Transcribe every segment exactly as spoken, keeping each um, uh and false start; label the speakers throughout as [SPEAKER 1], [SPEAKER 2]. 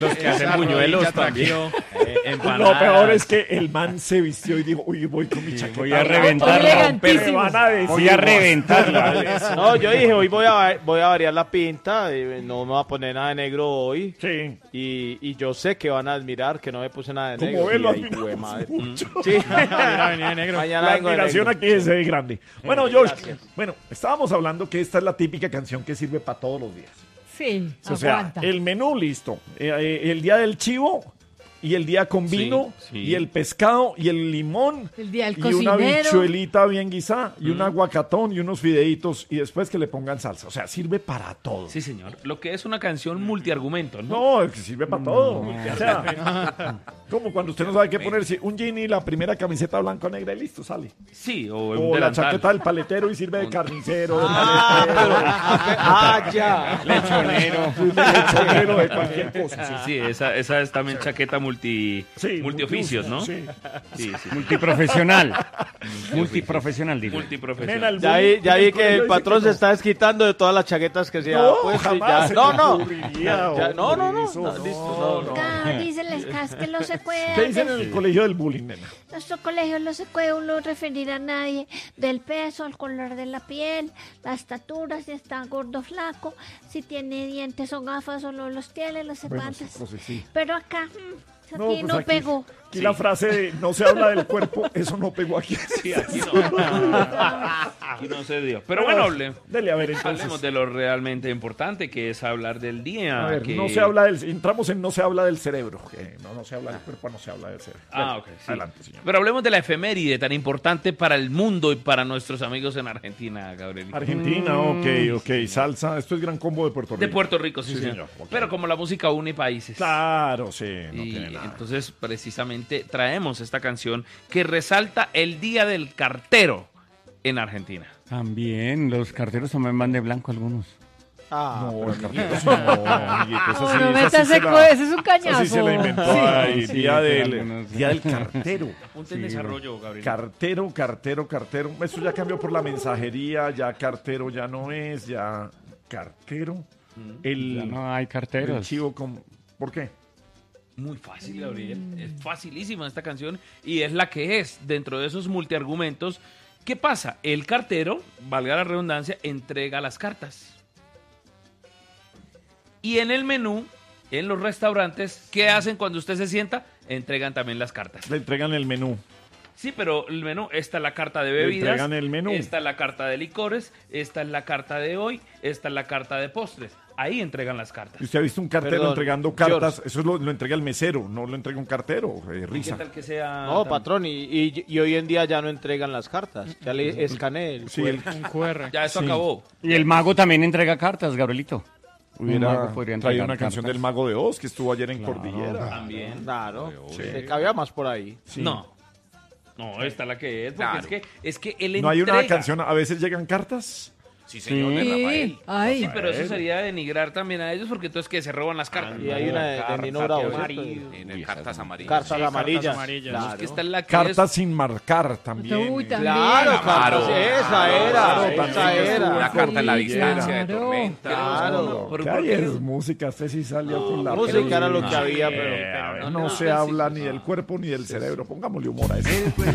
[SPEAKER 1] Los que hacen buñuelos también.
[SPEAKER 2] Eh, Lo peor es que el man se vistió y dijo, uy, voy con mi chaqueta.
[SPEAKER 1] Voy a reventarla. Voy a reventarla.
[SPEAKER 3] No, yo dije, hoy voy a, voy a variar la pinta, y no me voy a poner nada de negro hoy.
[SPEAKER 2] Sí.
[SPEAKER 3] Y, y yo sé que van a admirar que no me puse nada de
[SPEAKER 2] Como
[SPEAKER 3] negro.
[SPEAKER 2] ven, lo
[SPEAKER 3] Y ahí,
[SPEAKER 2] admiramos
[SPEAKER 3] güey, madre.
[SPEAKER 2] mucho.
[SPEAKER 3] Sí.
[SPEAKER 2] Mañana la
[SPEAKER 3] vengo de
[SPEAKER 2] admiración
[SPEAKER 3] negro.
[SPEAKER 2] aquí es eh, grande. Bueno, George,
[SPEAKER 3] Gracias.
[SPEAKER 2] bueno, estábamos hablando que esta es la típica canción que sirve para todos los días.
[SPEAKER 4] Sí,
[SPEAKER 2] O sea,
[SPEAKER 4] aguanta.
[SPEAKER 2] el menú listo. Eh, eh, el día del chivo y el día con vino
[SPEAKER 1] Sí, sí.
[SPEAKER 2] y el pescado y el limón
[SPEAKER 4] El día del
[SPEAKER 2] y una
[SPEAKER 4] cocinero.
[SPEAKER 2] bichuelita bien guisada y un aguacatón y unos fideitos y después que le pongan salsa. O sea, sirve para todo.
[SPEAKER 1] Sí, señor. Lo que es una canción multiargumento, ¿no?
[SPEAKER 2] No, es que sirve para todo. O sea, como cuando usted no sabe qué ponerse un jean y la primera camiseta blanca o negra y listo, sale.
[SPEAKER 1] Sí, o un
[SPEAKER 2] O la
[SPEAKER 1] delantal.
[SPEAKER 2] chaqueta del paletero y sirve de carnicero, de
[SPEAKER 3] Ah,
[SPEAKER 2] paletero,
[SPEAKER 3] pero- ah, ya.
[SPEAKER 1] Lechonero.
[SPEAKER 2] de lechonero, de cualquier cosa.
[SPEAKER 1] Sí, sí, esa, esa es también chaqueta multi,
[SPEAKER 2] Sí,
[SPEAKER 1] multioficios, ¿no?
[SPEAKER 2] Sí.
[SPEAKER 1] Sí, sí.
[SPEAKER 5] Multiprofesional. Multiprofesional, dice.
[SPEAKER 1] Multiprofesional.
[SPEAKER 2] Nena, el
[SPEAKER 3] Ya vi,
[SPEAKER 2] bullying
[SPEAKER 3] ya
[SPEAKER 2] en
[SPEAKER 3] vi
[SPEAKER 2] el
[SPEAKER 3] que
[SPEAKER 2] colegio
[SPEAKER 3] el
[SPEAKER 2] dice
[SPEAKER 3] patrón
[SPEAKER 2] que
[SPEAKER 3] se
[SPEAKER 2] no.
[SPEAKER 3] está desquitando de todas las chaquetas que se ha
[SPEAKER 2] No,
[SPEAKER 3] puesto. y
[SPEAKER 2] jamás
[SPEAKER 3] ya.
[SPEAKER 2] se
[SPEAKER 3] No,
[SPEAKER 2] me
[SPEAKER 3] no.
[SPEAKER 2] ocurriría,
[SPEAKER 3] Ya, no, no, no.
[SPEAKER 2] hombre, eso
[SPEAKER 3] no,
[SPEAKER 2] no,
[SPEAKER 3] listo, no, no.
[SPEAKER 6] Acá dice el escas que no se puede.
[SPEAKER 2] ¿Qué dicen en el colegio del bullying, nena?
[SPEAKER 6] Nuestro colegio no se puede uno referir a nadie del peso, el color de la piel, la estatura, si está gordo o flaco, si tiene dientes o gafas o no los tiene, no sé
[SPEAKER 2] Bueno,
[SPEAKER 6] cuántas.
[SPEAKER 2] sí, profe, sí.
[SPEAKER 6] Pero acá, mm,
[SPEAKER 2] No,
[SPEAKER 6] aquí
[SPEAKER 2] pues
[SPEAKER 6] no
[SPEAKER 2] aquí-
[SPEAKER 6] pegó.
[SPEAKER 2] Aquí la frase de no se habla del cuerpo, eso no pegó aquí.
[SPEAKER 1] Sí, aquí no. Aquí no se dio. Pero bueno, hable-
[SPEAKER 2] Dele, a ver, entonces.
[SPEAKER 1] hablemos de lo realmente importante, que es hablar del día.
[SPEAKER 2] A ver,
[SPEAKER 1] que-
[SPEAKER 2] no se habla del... Entramos en no se habla del cerebro. que no, no se habla del cuerpo, no se habla del cerebro.
[SPEAKER 1] Ah,
[SPEAKER 2] Dele,
[SPEAKER 1] ok, sí.
[SPEAKER 2] Adelante, señor.
[SPEAKER 1] Pero hablemos de la efeméride tan importante para el mundo y para nuestros amigos en Argentina, Gabriel.
[SPEAKER 2] Argentina, ok, ok. Salsa, esto es Gran Combo de Puerto Rico.
[SPEAKER 1] De Puerto Rico, sí,
[SPEAKER 2] Sí,
[SPEAKER 1] señor.
[SPEAKER 2] señor, ok.
[SPEAKER 1] Pero como la música une países.
[SPEAKER 2] Claro, sí, no
[SPEAKER 1] Y
[SPEAKER 2] tiene nada.
[SPEAKER 1] entonces, precisamente, traemos esta canción que resalta el Día del Cartero en Argentina.
[SPEAKER 5] También, los carteros también van de blanco algunos.
[SPEAKER 3] Ah,
[SPEAKER 2] No, el cartero sí, no, amiguito, esa sí-
[SPEAKER 4] No, no
[SPEAKER 2] esa
[SPEAKER 4] metas
[SPEAKER 2] sí se
[SPEAKER 4] ese,
[SPEAKER 2] la-
[SPEAKER 4] ese es un cañazo.
[SPEAKER 2] esa sí se la inventó
[SPEAKER 4] Sí.
[SPEAKER 2] ahí,
[SPEAKER 5] Sí,
[SPEAKER 2] día,
[SPEAKER 5] sí,
[SPEAKER 2] del,
[SPEAKER 5] algunos, sí.
[SPEAKER 2] día del cartero.
[SPEAKER 1] Ponte en desarrollo, Gabriel.
[SPEAKER 2] Cartero, cartero, cartero. Eso ya cambió por la mensajería, ya cartero ya no es, ya cartero. El,
[SPEAKER 5] Ya no hay
[SPEAKER 2] el
[SPEAKER 5] carteros.
[SPEAKER 2] chivo con... ¿Por qué?
[SPEAKER 1] Muy fácil, Gabriel. Es facilísima esta canción y es la que es dentro de esos multiargumentos. ¿Qué pasa? El cartero, valga la redundancia, entrega las cartas. Y en el menú, en los restaurantes, ¿qué hacen cuando usted se sienta? Entregan también las cartas.
[SPEAKER 2] Le entregan el menú.
[SPEAKER 1] Sí, pero el menú, esta es la carta de
[SPEAKER 2] Le
[SPEAKER 1] bebidas,
[SPEAKER 2] entregan el menú.
[SPEAKER 1] esta es la carta de licores, esta es la carta de hoy, esta es la carta de postres. Ahí entregan las cartas.
[SPEAKER 2] ¿Y usted ha visto un cartero
[SPEAKER 3] Perdón,
[SPEAKER 2] entregando cartas?
[SPEAKER 3] George.
[SPEAKER 2] Eso es lo, lo entrega el mesero, no lo entrega un cartero. eh,
[SPEAKER 1] ¿Y
[SPEAKER 2] risa.
[SPEAKER 1] ¿Qué tal que sea?
[SPEAKER 3] no,
[SPEAKER 1] tan-
[SPEAKER 3] patrón, y, y, y hoy en día ya no entregan las cartas. Ya le escaneé el
[SPEAKER 2] Sí, el,
[SPEAKER 1] Ya eso
[SPEAKER 2] Sí.
[SPEAKER 1] acabó.
[SPEAKER 5] Y el mago también entrega cartas, Gabrielito. Un
[SPEAKER 2] hubiera
[SPEAKER 5] mago podría
[SPEAKER 2] traído
[SPEAKER 5] entregar
[SPEAKER 2] una canción
[SPEAKER 5] cartas.
[SPEAKER 2] del Mago de Oz que estuvo ayer en Cordillera.
[SPEAKER 1] También.
[SPEAKER 3] Claro,
[SPEAKER 2] Sí.
[SPEAKER 3] le cabía más por ahí.
[SPEAKER 2] Sí.
[SPEAKER 1] No. No, esta es la que es, porque es que es que él
[SPEAKER 2] ¿No hay una
[SPEAKER 1] entrega.
[SPEAKER 2] canción, a veces llegan cartas?
[SPEAKER 7] Sí, señor, de Rafael.
[SPEAKER 4] Sí, ay.
[SPEAKER 1] Sí, pero eso sería denigrar también a ellos porque entonces que se roban las cartas.
[SPEAKER 3] Y hay una de, de Nino Bravo, ¿cierto?
[SPEAKER 7] En el Cartas Amarillas.
[SPEAKER 3] Cartas amarillas.
[SPEAKER 8] amarillas.
[SPEAKER 3] Claro.
[SPEAKER 1] Que esta es la que
[SPEAKER 2] Cartas sin marcar también.
[SPEAKER 4] Uy,
[SPEAKER 2] eh.
[SPEAKER 4] también.
[SPEAKER 3] Claro,
[SPEAKER 7] Claro.
[SPEAKER 3] cartas, esa era,
[SPEAKER 2] Claro,
[SPEAKER 3] esa
[SPEAKER 2] también
[SPEAKER 3] era.
[SPEAKER 7] Una carta en la
[SPEAKER 4] Sí,
[SPEAKER 7] distancia de
[SPEAKER 4] claro.
[SPEAKER 7] tormenta.
[SPEAKER 3] Claro.
[SPEAKER 1] Pero
[SPEAKER 2] ¿Qué
[SPEAKER 1] ¿por
[SPEAKER 2] hay
[SPEAKER 1] qué?
[SPEAKER 2] es música? Usted sí salió con la...
[SPEAKER 3] Música era lo que
[SPEAKER 2] Ah,
[SPEAKER 3] había,
[SPEAKER 2] eh,
[SPEAKER 3] pero...
[SPEAKER 2] a ver,
[SPEAKER 1] no,
[SPEAKER 2] no,
[SPEAKER 1] no,
[SPEAKER 2] se
[SPEAKER 1] sí,
[SPEAKER 2] habla
[SPEAKER 1] sí,
[SPEAKER 2] ni
[SPEAKER 1] sí.
[SPEAKER 2] del cuerpo ni del cerebro. Pongámosle humor a eso.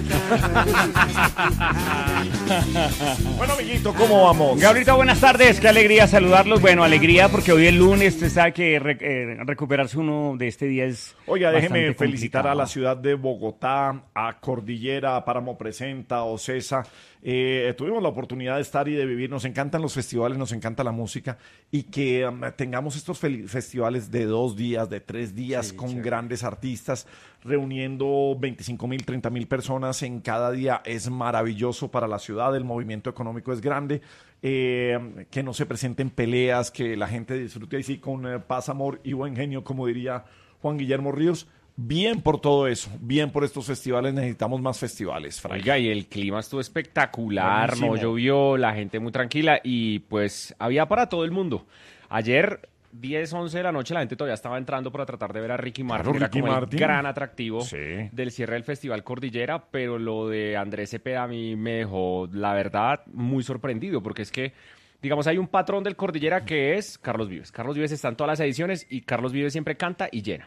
[SPEAKER 2] Bueno, amiguito, ¿cómo vamos?
[SPEAKER 5] Gabrielito, buenas tardes, qué alegría saludarlos. Bueno, alegría porque hoy es lunes, usted sabe que re- eh, recuperarse uno de este día es
[SPEAKER 2] Oiga, déjeme
[SPEAKER 5] bastante
[SPEAKER 2] felicitar a
[SPEAKER 5] complicado.
[SPEAKER 2] la ciudad de Bogotá, a Cordillera, a Páramo Presenta, a Ocesa. Eh, tuvimos la oportunidad de estar y de vivir. Nos encantan los festivales, nos encanta la música y que um, tengamos estos fel- festivales de dos días, de tres días con grandes artistas, reuniendo veinticinco mil, treinta mil personas en cada día. Es maravilloso para la ciudad, el movimiento económico es grande. Eh, que no se presenten peleas, que la gente disfrute así con eh, paz, amor y buen genio, como diría Juan Guillermo Ríos. Bien por todo eso, bien por estos festivales, necesitamos más festivales, Fray.
[SPEAKER 8] Oiga, y el clima estuvo espectacular,
[SPEAKER 2] Buenísimo.
[SPEAKER 8] no llovió, la gente muy tranquila y pues había para todo el mundo. Ayer, diez, once de la noche, la gente todavía estaba entrando para tratar de ver a Ricky Martin,
[SPEAKER 2] Claro,
[SPEAKER 8] era
[SPEAKER 2] Ricky
[SPEAKER 8] como
[SPEAKER 2] Martin.
[SPEAKER 8] el gran atractivo
[SPEAKER 2] Sí.
[SPEAKER 8] del cierre del Festival Cordillera, pero lo de Andrés Cepeda a mí me dejó, la verdad, muy sorprendido, porque es que digamos, hay un patrón del Cordillera que es Carlos Vives. Carlos Vives está en todas las ediciones y Carlos Vives siempre canta y llena.